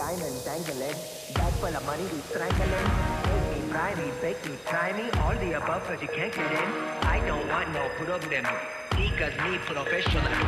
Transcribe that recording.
time and dangling. Bag full of money, we strangling. Take me, fry me, bake me, try me. All the above, cause you can't get in. I don't want no problem. Because me professional.